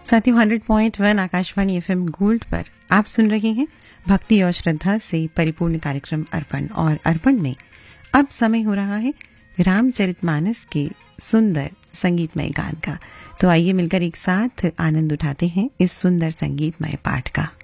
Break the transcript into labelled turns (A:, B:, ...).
A: साथियों 100.1 Akashvani FM gold पर आप सुन रहे हैं भक्ति और श्रद्धा से परिपूर्ण कार्यक्रम अर्पण। और अर्पण में अब समय हो रहा है रामचरितमानस के सुंदर संगीतमय गान का। तो आइए मिलकर एक साथ आनंद उठाते हैं इस सुंदर संगीतमय पाठ का।